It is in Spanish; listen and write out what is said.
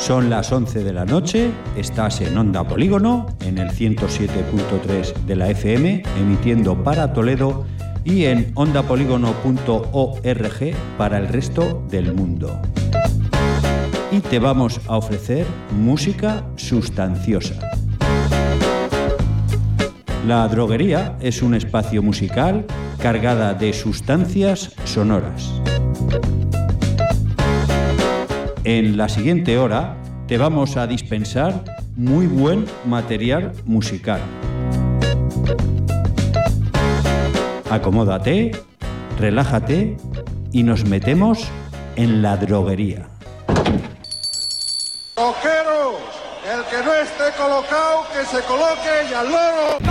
Son las 11 de la noche, estás en Onda Polígono, en el 107.3 de la FM, emitiendo para Toledo y en ondapolígono.org para el resto del mundo. Y te vamos a ofrecer música sustanciosa. La droguería es un espacio musical cargada de sustancias sonoras. En la siguiente hora te vamos a dispensar muy buen material musical. Acomódate, relájate y nos metemos en la droguería. Coqueros, el que no esté colocado, que se coloque y al loro.